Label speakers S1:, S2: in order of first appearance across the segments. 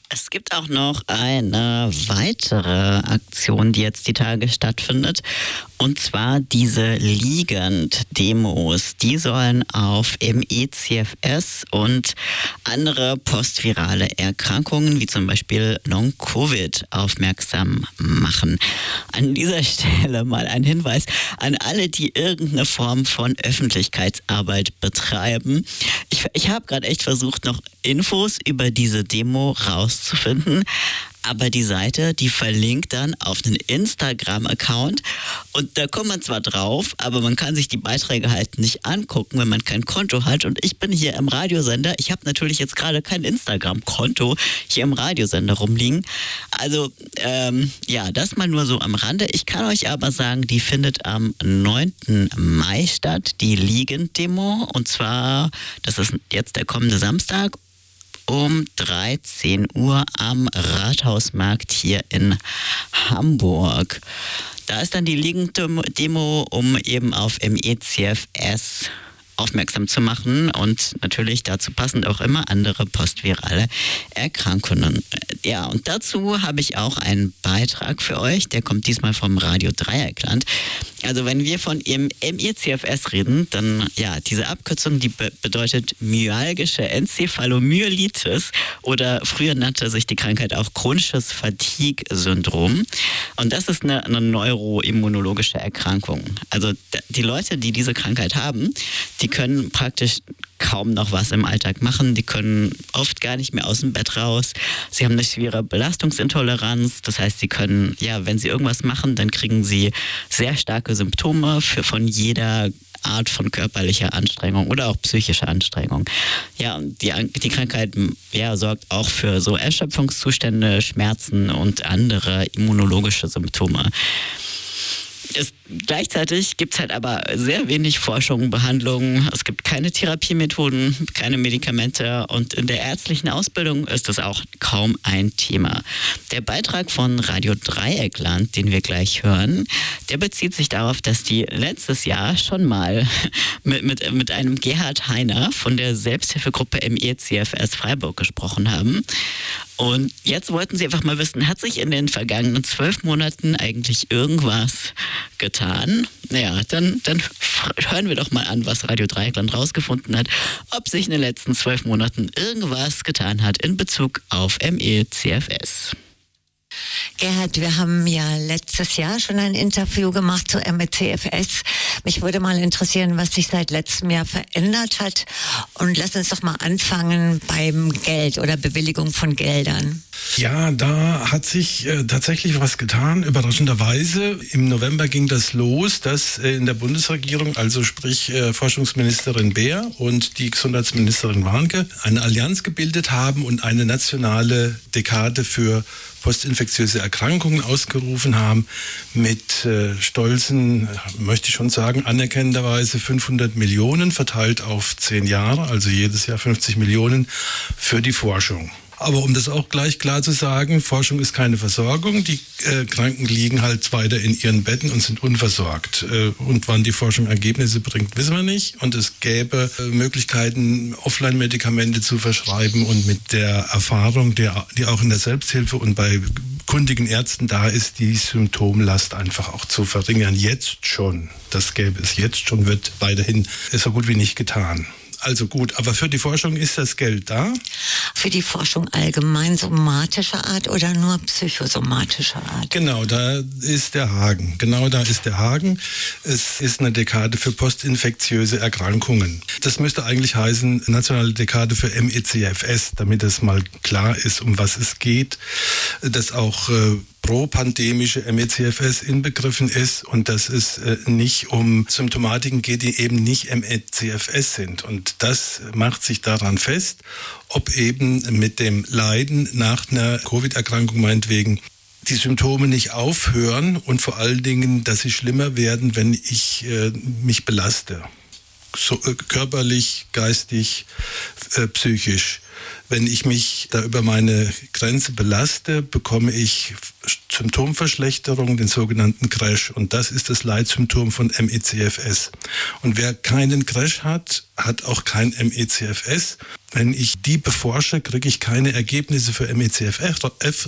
S1: Es gibt auch noch eine weitere Aktion, die jetzt die Tage stattfindet. Und zwar diese Liegend-Demos. Die sollen auf ME/CFS und andere postvirale Erkrankungen, wie zum Beispiel Long-Covid, aufmerksam machen. An dieser Stelle mal ein Hinweis an alle, die irgendeine Form von Öffentlichkeitsarbeit betreiben. Ich habe gerade echt versucht, noch Infos über diese Demo rauszufinden. Aber die Seite, die verlinkt dann auf einen Instagram-Account und da kommt man zwar drauf, aber man kann sich die Beiträge halt nicht angucken, wenn man kein Konto hat. Und ich bin hier im Radiosender. Ich habe natürlich jetzt gerade kein Instagram-Konto hier im Radiosender rumliegen. Also das mal nur so am Rande. Ich kann euch aber sagen, die findet am 9. Mai statt, die Liegend-Demo. Und zwar, das ist jetzt der kommende Samstag, um 13 Uhr am Rathausmarkt hier in Hamburg. Da ist dann die Liegend-Demo, um eben auf ME/CFS aufmerksam zu machen und natürlich dazu passend auch immer andere postvirale Erkrankungen. Ja, und dazu habe ich auch einen Beitrag für euch, der kommt diesmal vom Radio Dreieckland. Also wenn wir von ME/CFS reden, dann diese Abkürzung, die bedeutet myalgische Enzephalomyelitis oder früher nannte sich die Krankheit auch chronisches Fatigue-Syndrom. Und das ist eine neuroimmunologische Erkrankung. Also die Leute, die diese Krankheit haben, die können praktisch kaum noch was im Alltag machen. Die können oft gar nicht mehr aus dem Bett raus. Sie haben eine schwere Belastungsintoleranz. Das heißt, sie können, wenn sie irgendwas machen, dann kriegen sie sehr starke Symptome von jeder Art von körperlicher Anstrengung oder auch psychischer Anstrengung. Ja, und die Krankheit sorgt auch für so Erschöpfungszustände, Schmerzen und andere immunologische Symptome. Gleichzeitig gibt es halt aber sehr wenig Forschung, Behandlung. Es gibt keine Therapiemethoden, keine Medikamente und in der ärztlichen Ausbildung ist das auch kaum ein Thema. Der Beitrag von Radio Dreieckland, den wir gleich hören, der bezieht sich darauf, dass die letztes Jahr schon mal mit einem Gerhard Heiner von der Selbsthilfegruppe ME/CFS Freiburg gesprochen haben. Und jetzt wollten sie einfach mal wissen, hat sich in den vergangenen 12 Monaten eigentlich irgendwas getan? Naja, dann hören wir doch mal an, was Radio Dreieckland rausgefunden hat, ob sich in den letzten 12 Monaten irgendwas getan hat in Bezug auf ME/CFS.
S2: Gerhard, wir haben ja letztes Jahr schon ein Interview gemacht zu ME/CFS. Mich würde mal interessieren, was sich seit letztem Jahr verändert hat. Und lass uns doch mal anfangen beim Geld oder Bewilligung von Geldern.
S3: Ja, da hat sich tatsächlich was getan. Überraschenderweise, im November ging das los, dass in der Bundesregierung, also sprich Forschungsministerin Beer und die Gesundheitsministerin Warnke, eine Allianz gebildet haben und eine nationale Dekade für postinfektiöse Erkrankungen ausgerufen haben mit stolzen, möchte ich schon sagen, anerkennenderweise 500 Millionen verteilt auf 10 Jahre, also jedes Jahr 50 Millionen für die Forschung. Aber um das auch gleich klar zu sagen, Forschung ist keine Versorgung. Die Kranken liegen halt weiter in ihren Betten und sind unversorgt. Und wann die Forschung Ergebnisse bringt, wissen wir nicht. Und es gäbe Möglichkeiten, Offline-Medikamente zu verschreiben und mit der Erfahrung, die auch in der Selbsthilfe und bei kundigen Ärzten da ist, die Symptomlast einfach auch zu verringern. Jetzt schon. Das gäbe es jetzt schon, wird weiterhin so gut wie nicht getan. Also gut, aber für die Forschung ist das Geld da?
S2: Für die Forschung allgemein somatischer Art oder nur psychosomatischer Art?
S3: Genau, da ist der Haken. Es ist eine Dekade für postinfektiöse Erkrankungen. Das müsste eigentlich heißen, nationale Dekade für ME/CFS, damit es mal klar ist, um was es geht. Dass auch propandemische ME/CFS inbegriffen ist und dass es nicht um Symptomatiken geht, die eben nicht ME/CFS sind. Und das macht sich daran fest, ob eben mit dem Leiden nach einer Covid-Erkrankung meinetwegen die Symptome nicht aufhören und vor allen Dingen, dass sie schlimmer werden, wenn ich mich belaste. So, körperlich, geistig, psychisch. Wenn ich mich da über meine Grenze belaste, bekomme ich Symptomverschlechterung, den sogenannten Crash. Und das ist das Leitsymptom von ME/CFS. Und wer keinen Crash hat, hat auch kein ME/CFS. Wenn ich die beforsche, kriege ich keine Ergebnisse für ME/CFS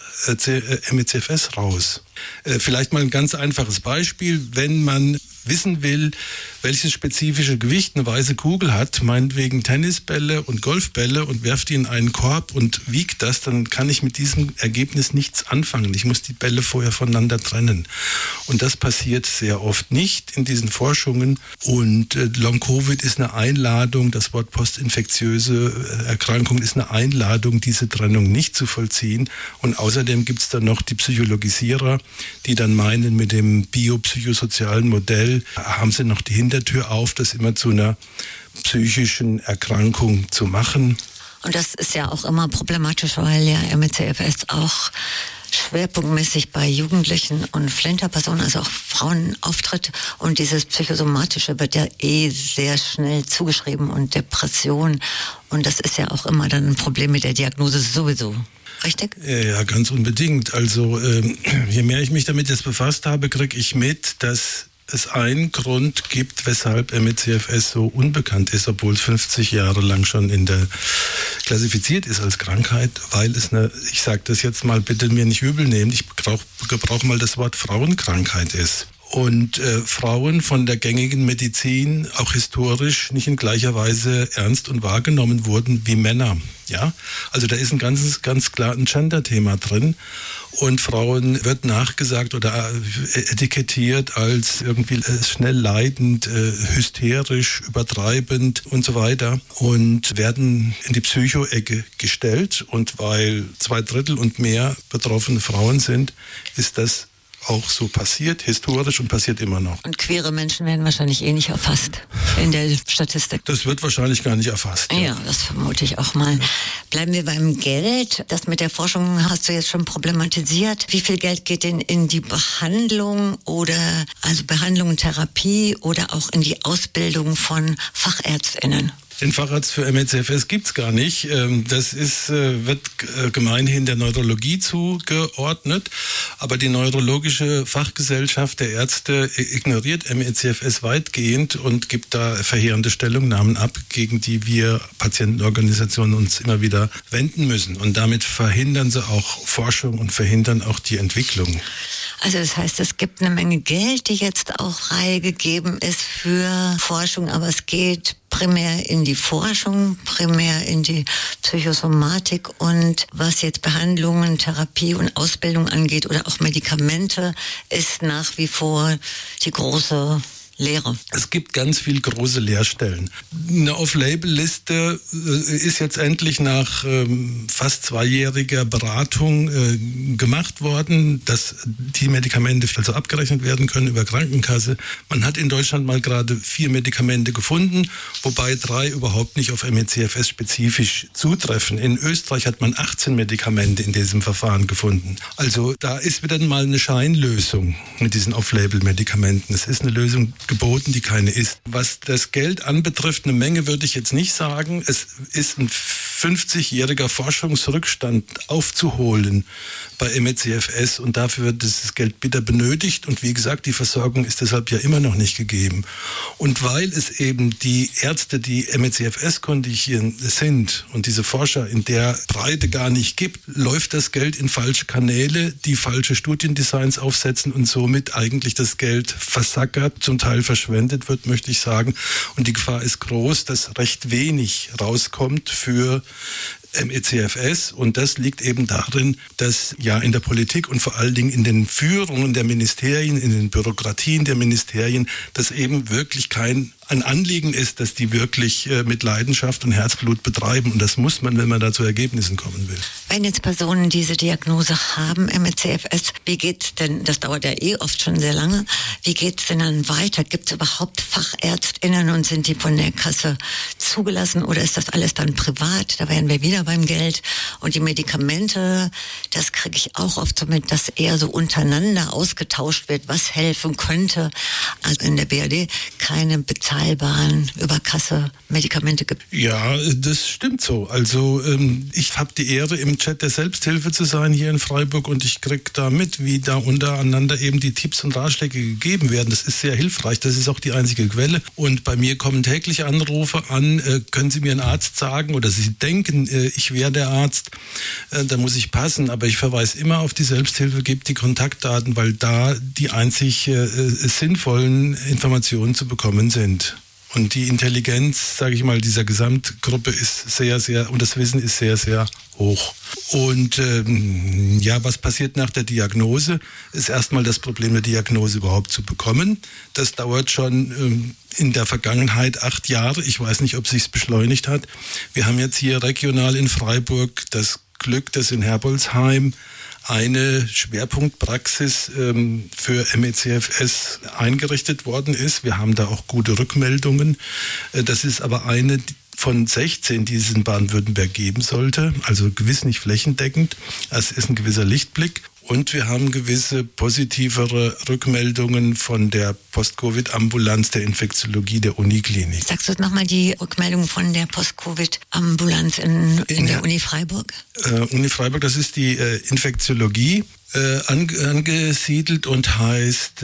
S3: raus. Vielleicht mal ein ganz einfaches Beispiel. Wenn man wissen will, welches spezifische Gewicht eine weiße Kugel hat, meinetwegen Tennisbälle und Golfbälle, und werft die in einen Korb und wiegt das, dann kann ich mit diesem Ergebnis nichts anfangen. Ich muss die Bälle vorher voneinander trennen. Und das passiert sehr oft nicht in diesen Forschungen. Und Long-Covid ist eine Einladung, das Wort postinfektiöse Erkrankung ist eine Einladung, diese Trennung nicht zu vollziehen. Und außerdem gibt es dann noch die Psychologisierer, die dann meinen, mit dem biopsychosozialen Modell haben sie noch die Hintertür auf, das immer zu einer psychischen Erkrankung zu machen.
S2: Und das ist ja auch immer problematisch, weil ja ME/CFS auch schwerpunktmäßig bei Jugendlichen und Flinterpersonen, also auch Frauen auftritt. Und dieses Psychosomatische wird ja sehr schnell zugeschrieben und Depression. Und das ist ja auch immer dann ein Problem mit der Diagnose sowieso. Richtig?
S3: Ja, ganz unbedingt. Also je mehr ich mich damit jetzt befasst habe, kriege ich mit, dass es einen Grund gibt, weshalb ME/CFS so unbekannt ist, obwohl es 50 Jahre lang schon klassifiziert ist als Krankheit, weil es ich sage das jetzt mal, bitte mir nicht übel nehmen, ich gebrauche mal das Wort Frauenkrankheit ist. Und Frauen von der gängigen Medizin auch historisch nicht in gleicher Weise ernst und wahrgenommen wurden wie Männer. Ja, also da ist ganz klar ein Gender-Thema drin. Und Frauen wird nachgesagt oder etikettiert als irgendwie schnell leidend, hysterisch, übertreibend und so weiter und werden in die Psycho-Ecke gestellt. Und weil 2/3 und mehr betroffene Frauen sind, ist das auch so passiert, historisch, und passiert immer noch.
S2: Und queere Menschen werden wahrscheinlich nicht erfasst in der Statistik.
S3: Das wird wahrscheinlich gar nicht erfasst.
S2: Ja, das vermute ich auch mal. Bleiben wir beim Geld. Das mit der Forschung hast du jetzt schon problematisiert. Wie viel Geld geht denn in die Behandlung Behandlung, Therapie oder auch in die Ausbildung von FachärztInnen?
S3: Den Facharzt für ME/CFS gibt's gar nicht. Das wird gemeinhin der Neurologie zugeordnet. Aber die neurologische Fachgesellschaft der Ärzte ignoriert ME/CFS weitgehend und gibt da verheerende Stellungnahmen ab, gegen die wir Patientenorganisationen uns immer wieder wenden müssen. Und damit verhindern sie auch Forschung und verhindern auch die Entwicklung.
S2: Also das heißt, es gibt eine Menge Geld, die jetzt auch freigegeben ist für Forschung, aber es geht primär in die Forschung, primär in die Psychosomatik, und was jetzt Behandlungen, Therapie und Ausbildung angeht oder auch Medikamente, ist nach wie vor die große Lehre.
S3: Es gibt ganz viel große Leerstellen. Eine Off-Label-Liste ist jetzt endlich nach fast 2-jähriger Beratung gemacht worden, dass die Medikamente also abgerechnet werden können über Krankenkasse. Man hat in Deutschland mal gerade 4 Medikamente gefunden, wobei 3 überhaupt nicht auf ME/CFS spezifisch zutreffen. In Österreich hat man 18 Medikamente in diesem Verfahren gefunden. Also da ist wieder mal eine Scheinlösung mit diesen Off-Label-Medikamenten. Es ist eine Lösung geboten, die keine ist. Was das Geld anbetrifft, eine Menge würde ich jetzt nicht sagen. Es ist ein 50-jähriger Forschungsrückstand aufzuholen bei ME/CFS, und dafür wird das Geld bitter benötigt, und wie gesagt, die Versorgung ist deshalb ja immer noch nicht gegeben. Und weil es eben die Ärzte, die ME/CFS kondigieren, sind und diese Forscher in der Breite gar nicht gibt, läuft das Geld in falsche Kanäle, die falsche Studiendesigns aufsetzen und somit eigentlich das Geld versackert, zum Teil verschwendet wird, möchte ich sagen. Und die Gefahr ist groß, dass recht wenig rauskommt für ME/CFS, und das liegt eben darin, dass ja in der Politik und vor allen Dingen in den Führungen der Ministerien, in den Bürokratien der Ministerien, das eben wirklich kein Anliegen ist, dass die wirklich mit Leidenschaft und Herzblut betreiben, und das muss man, wenn man da zu Ergebnissen kommen will.
S2: Wenn jetzt Personen diese Diagnose haben, ME/CFS, wie geht's denn, das dauert ja oft schon sehr lange, wie geht's denn dann weiter? Gibt es überhaupt FachärztInnen und sind die von der Kasse zugelassen, oder ist das alles dann privat? Da wären wir wieder beim Geld. Und die Medikamente, das kriege ich auch oft so mit, dass eher so untereinander ausgetauscht wird, was helfen könnte. Also in der BRD keine bezahlbaren Überkasse-Medikamente gibt.
S3: Ja, das stimmt so. Also ich habe die Ehre, im Chat der Selbsthilfe zu sein hier in Freiburg und ich kriege da mit, wie da untereinander eben die Tipps und Ratschläge gegeben werden. Das ist sehr hilfreich. Das ist auch die einzige Quelle. Und bei mir kommen täglich Anrufe an, können Sie mir einen Arzt sagen oder Sie denken, ich wäre der Arzt, da muss ich passen. Aber ich verweise immer auf die Selbsthilfe, gebe die Kontaktdaten, weil da die einzig sinnvollen Informationen zu bekommen sind. Und die Intelligenz, sage ich mal, dieser Gesamtgruppe ist sehr, sehr, und das Wissen ist sehr, sehr hoch. Und was passiert nach der Diagnose? Ist erstmal das Problem, eine Diagnose überhaupt zu bekommen. Das dauert schon in der Vergangenheit 8 Jahre. Ich weiß nicht, ob sich's beschleunigt hat. Wir haben jetzt hier regional in Freiburg das Glück, dass in Herbolzheim eine Schwerpunktpraxis für ME/CFS eingerichtet worden ist. Wir haben da auch gute Rückmeldungen. Das ist aber eine von 16, die es in Baden-Württemberg geben sollte. Also gewiss nicht flächendeckend. Es ist ein gewisser Lichtblick. Und wir haben gewisse positivere Rückmeldungen von der Post-Covid-Ambulanz der Infektiologie der Uniklinik.
S2: Sagst du nochmal die Rückmeldung von der Post-Covid-Ambulanz in der Uni Freiburg?
S3: Uni Freiburg, das ist die Infektiologie angesiedelt und heißt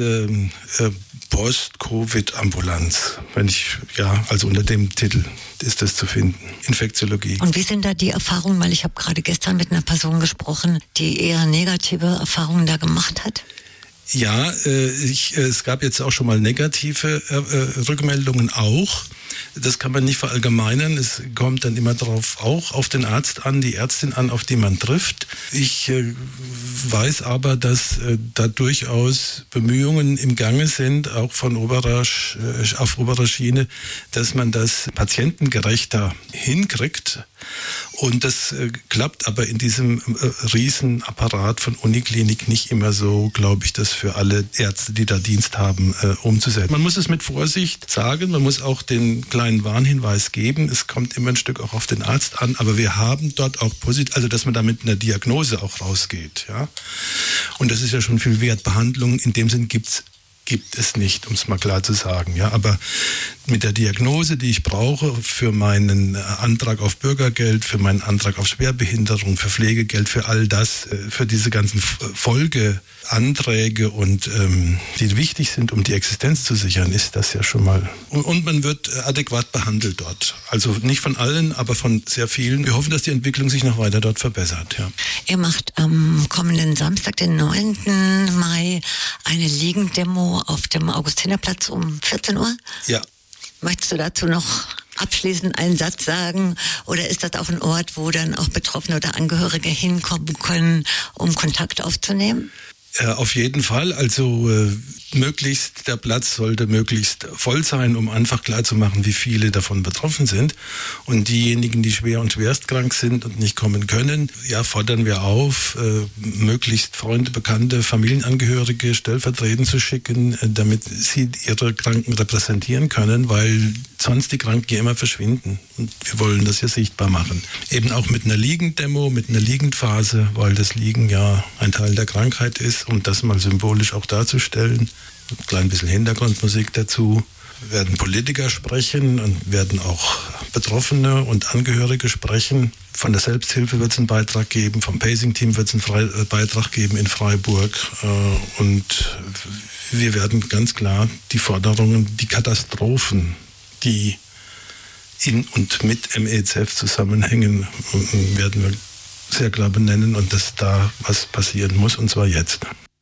S3: Post-Covid-Ambulanz. Also unter dem Titel ist das zu finden. Infektiologie.
S2: Und wie sind da die Erfahrungen? Weil ich habe gerade gestern mit einer Person gesprochen, die eher negative Erfahrungen da gemacht hat.
S3: Ja, es gab jetzt auch schon mal negative Rückmeldungen auch. Das kann man nicht verallgemeinern. Es kommt dann immer auch auf den Arzt an, die Ärztin an, auf die man trifft. Ich weiß aber, dass da durchaus Bemühungen im Gange sind, auch von auf oberer Schiene, dass man das patientengerechter hinkriegt. Und das klappt aber in diesem Riesenapparat von Uniklinik nicht immer so, glaube ich, das für alle Ärzte, die da Dienst haben, umzusetzen. Man muss es mit Vorsicht sagen, man muss auch den kleinen Warnhinweis geben. Es kommt immer ein Stück auch auf den Arzt an, aber wir haben dort auch also dass man da mit einer Diagnose auch rausgeht. Ja? Und das ist ja schon viel wert. Behandlung in dem Sinn gibt es nicht, um es mal klar zu sagen. Ja, aber mit der Diagnose, die ich brauche für meinen Antrag auf Bürgergeld, für meinen Antrag auf Schwerbehinderung, für Pflegegeld, für all das, für diese ganzen Folgeanträge und die wichtig sind, um die Existenz zu sichern, ist das ja schon mal. Und man wird adäquat behandelt dort. Also nicht von allen, aber von sehr vielen. Wir hoffen, dass die Entwicklung sich noch weiter dort verbessert. Ja.
S2: Ihr macht am kommenden Samstag, den 9. Mai, eine Liegendemo auf dem Augustinerplatz um 14 Uhr.
S3: Ja.
S2: Möchtest du dazu noch abschließend einen Satz sagen? Oder ist das auch ein Ort, wo dann auch Betroffene oder Angehörige hinkommen können, um Kontakt aufzunehmen?
S3: Auf jeden Fall. Also der Platz sollte möglichst voll sein, um einfach klarzumachen, wie viele davon betroffen sind. Und diejenigen, die schwer und schwerstkrank sind und nicht kommen können, fordern wir auf, möglichst Freunde, Bekannte, Familienangehörige stellvertretend zu schicken, damit sie ihre Kranken repräsentieren können, weil sonst die Kranken immer verschwinden. Und wir wollen das ja sichtbar machen. Eben auch mit einer Liegenddemo, mit einer Liegendphase, weil das Liegen ja ein Teil der Krankheit ist, um das mal symbolisch auch darzustellen. Ein klein bisschen Hintergrundmusik dazu. Wir werden Politiker sprechen und werden auch Betroffene und Angehörige sprechen. Von der Selbsthilfe wird es einen Beitrag geben, vom Pacing-Team wird es einen Beitrag geben in Freiburg. Und wir werden ganz klar die Forderungen, die Katastrophen, die in und mit ME/CF zusammenhängen, werden wir sehr klar benennen und dass da was passieren muss, und zwar jetzt.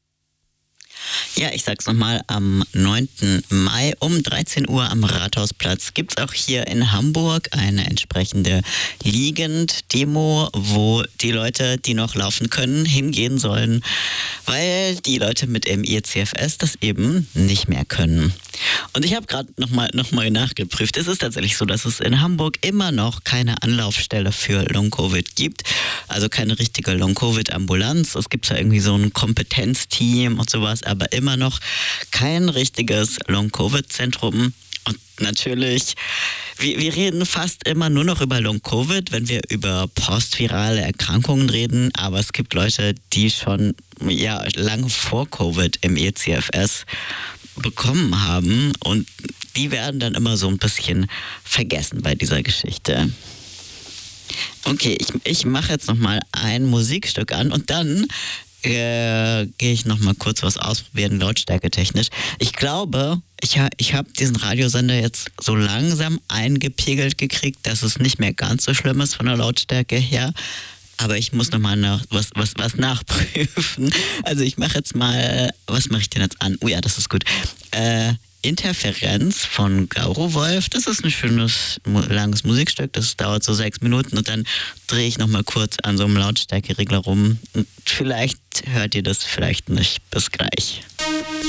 S1: Ja, ich sag's nochmal, am 9. Mai um 13 Uhr am Rathausplatz gibt's auch hier in Hamburg eine entsprechende Liegenddemo, wo die Leute, die noch laufen können, hingehen sollen, weil die Leute mit ME/CFS das eben nicht mehr können. Und ich habe gerade noch mal nachgeprüft. Es ist tatsächlich so, dass es in Hamburg immer noch keine Anlaufstelle für Long-Covid gibt. Also keine richtige Long-Covid-Ambulanz. Es gibt ja irgendwie so ein Kompetenzteam und sowas, aber immer noch kein richtiges Long-Covid-Zentrum. Und natürlich, wir reden fast immer nur noch über Long-Covid, wenn wir über postvirale Erkrankungen reden. Aber es gibt Leute, die schon lange vor Covid ME/CFS bekommen haben und die werden dann immer so ein bisschen vergessen bei dieser Geschichte. Okay, ich mache jetzt nochmal ein Musikstück an und dann gehe ich nochmal kurz was ausprobieren, lautstärketechnisch. Ich glaube, ich habe diesen Radiosender jetzt so langsam eingepegelt gekriegt, dass es nicht mehr ganz so schlimm ist von der Lautstärke her. Aber ich muss nochmal was nachprüfen. Also ich mache jetzt mal, was mache ich denn jetzt an? Oh ja, das ist gut. Interferenz von Gauro Wolf. Das ist ein schönes, langes Musikstück. Das dauert so 6 Minuten und dann drehe ich nochmal kurz an so einem Lautstärkeregler rum. Und vielleicht hört ihr das, vielleicht nicht. Bis gleich.